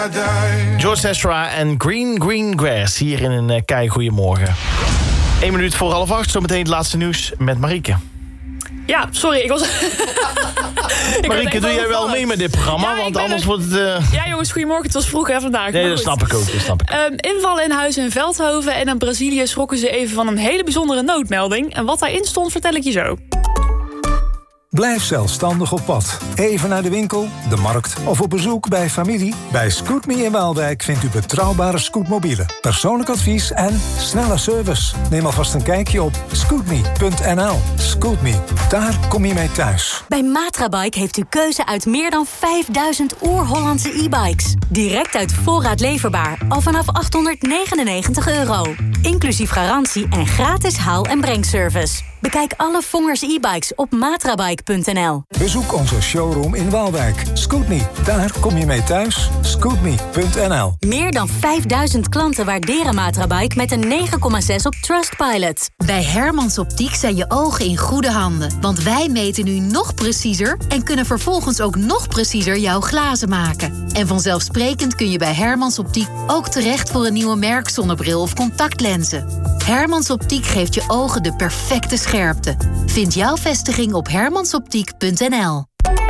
George Ezra en Green Grass hier in een keigoeiemorgen. 1 minuut voor 7:30, zometeen het laatste nieuws met Marieke. Ja, sorry, ik was... Marieke, doe jij wel mee met dit programma? Ja, want anders wordt het... Ja jongens, goedemorgen, het was vroeg hè, vandaag. Nee, dat snap ik ook. Invallen in huizen in Veldhoven en in Brazilië schrokken ze even van een hele bijzondere noodmelding. En wat daarin stond, vertel ik je zo. Blijf zelfstandig op pad. Even naar de winkel, de markt of op bezoek bij familie. Bij Scootme in Waalwijk vindt u betrouwbare scootmobielen, persoonlijk advies en snelle service. Neem alvast een kijkje op scootme.nl. Scootme, daar kom je mee thuis. Bij Matrabike heeft u keuze uit meer dan 5000 oer-Hollandse e-bikes. Direct uit voorraad leverbaar, al vanaf €899. Inclusief garantie en gratis haal- en brengservice. Bekijk alle Vongers e-bikes op matrabike.nl. Bezoek onze showroom in Waalwijk. Scootme, daar kom je mee thuis. Scootme.nl. Meer dan 5000 klanten waarderen Matrabike met een 9,6 op Trustpilot. Bij Hermans Optiek zijn je ogen in goede handen. Want wij meten nu nog preciezer en kunnen vervolgens ook nog preciezer jouw glazen maken. En vanzelfsprekend kun je bij Hermans Optiek ook terecht voor een nieuwe merkzonnebril of contactlenzen. Hermans Optiek geeft je ogen de perfecte scherpte. Vind jouw vestiging op hermansoptiek.nl.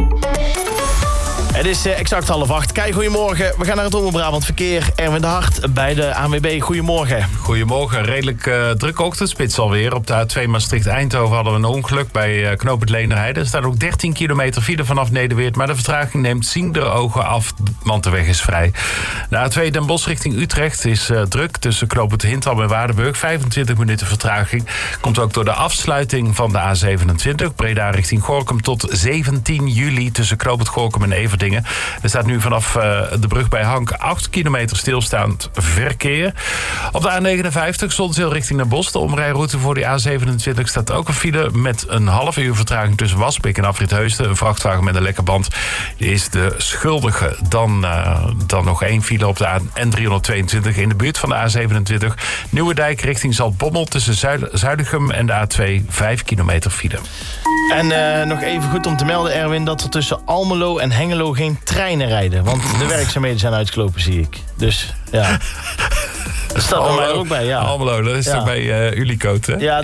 Het is exact 7:30. Kijk, goedemorgen. We gaan naar het Omroep-Brabant Verkeer. Erwin de Hart bij de ANWB. Goedemorgen. Goedemorgen. Redelijk drukke ochtendspits alweer. Op de A2 Maastricht-Eindhoven hadden we een ongeluk bij knooppunt Leenderheide. Er staat ook 13 kilometer file vanaf Nederweert. Maar de vertraging neemt zienderogen af, want de weg is vrij. De A2 Den Bosch richting Utrecht is druk tussen knooppunt Hintham en Waardenburg. 25 minuten vertraging. Komt ook door de afsluiting van de A27. Breda richting Gorinchem tot 17 juli tussen knooppunt Gorinchem en Everdingen. Er staat nu vanaf de brug bij Hank 8 kilometer stilstaand verkeer. Op de A59 Zonzeel richting Den Bosch. De omrijroute voor die A27 staat ook een file met een half uur vertraging tussen Waspik en Afrit Heusden. Een vrachtwagen met een lekke band is de schuldige. Dan nog 1 file op de N322 in de buurt van de A27. Nieuwedijk richting Zaltbommel tussen Zuilichem en de A2 5 kilometer file. En nog even goed om te melden, Erwin, dat er tussen Almelo en Hengelo geen treinen rijden. Want de werkzaamheden zijn uitgelopen, zie ik. Dus, ja. Dat staat er mij ook bij, ja. Almelo, dat is toch bij Ulicoat, hè? Ja,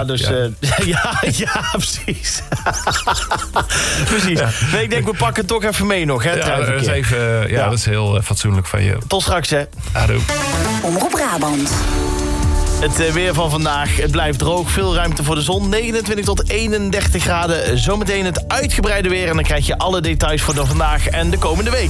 precies. Precies. Ja. Nee, ik denk, we pakken het toch even mee nog, hè? Dat is heel fatsoenlijk van je. Tot straks, hè. Adoe. Omroep Brabant. Het weer van vandaag, het blijft droog, veel ruimte voor de zon. 29 tot 31 graden, zometeen het uitgebreide weer. En dan krijg je alle details voor vandaag en de komende week.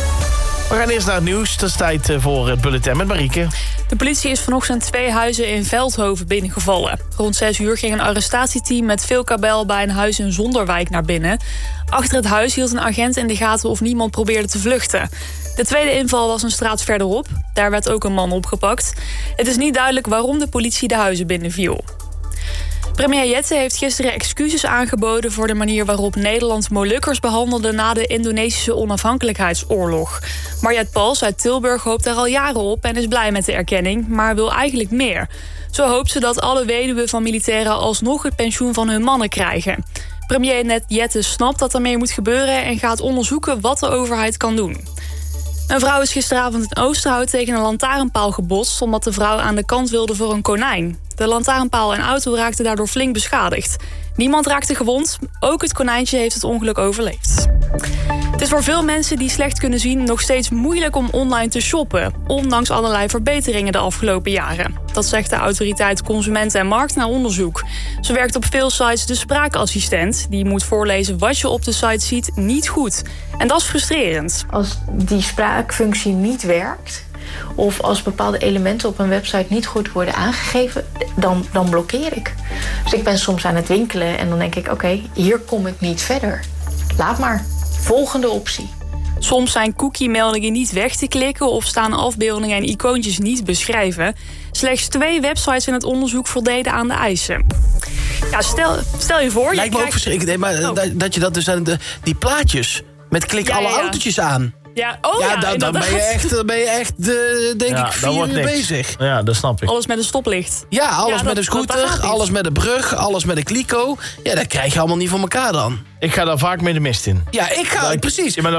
We gaan eerst naar het nieuws. Het is tijd voor het bulletin met Marieke. De politie is vanochtend 2 huizen in Veldhoven binnengevallen. Rond 6 uur ging een arrestatieteam met veel kabel bij een huis in Zonderwijk naar binnen. Achter het huis hield een agent in de gaten of niemand probeerde te vluchten. De tweede inval was een straat verderop. Daar werd ook een man opgepakt. Het is niet duidelijk waarom de politie de huizen binnenviel. Premier Jette heeft gisteren excuses aangeboden voor de manier waarop Nederland Molukkers behandelde na de Indonesische onafhankelijkheidsoorlog. Marjet Pals uit Tilburg hoopt daar al jaren op en is blij met de erkenning, maar wil eigenlijk meer. Zo hoopt ze dat alle weduwen van militairen alsnog het pensioen van hun mannen krijgen. Premier Jette snapt dat er meer moet gebeuren en gaat onderzoeken wat de overheid kan doen. Een vrouw is gisteravond in Oosterhout tegen een lantaarnpaal gebotst omdat de vrouw aan de kant wilde voor een konijn. De lantaarnpaal en auto raakten daardoor flink beschadigd. Niemand raakte gewond, ook het konijntje heeft het ongeluk overleefd. Het is voor veel mensen die slecht kunnen zien nog steeds moeilijk om online te shoppen, ondanks allerlei verbeteringen de afgelopen jaren. Dat zegt de autoriteit Consumenten en Markt na onderzoek. Ze werkt op veel sites de spraakassistent, die moet voorlezen wat je op de site ziet, niet goed. En dat is frustrerend. Als die spraakfunctie niet werkt, of als bepaalde elementen op een website niet goed worden aangegeven, dan blokkeer ik. Dus ik ben soms aan het winkelen en dan denk ik, oké, hier kom ik niet verder. Laat maar. Volgende optie. Soms zijn cookie-meldingen niet weg te klikken of staan afbeeldingen en icoontjes niet beschrijven. Slechts 2 websites in het onderzoek voldeden aan de eisen. Ja, stel je voor... Lijkt me ook verschrikkelijk. Nee, dat je dat dus aan die plaatjes met klik alle autootjes aan. Ja, dan ben je echt denk ik 4 uur bezig. Ja, dat snap ik. Alles met een stoplicht. Ja, alles met een scooter, alles met een brug, alles met een kliko. Ja, dat krijg je allemaal niet voor elkaar dan. Ik ga daar vaak mee de mist in. Ja, precies.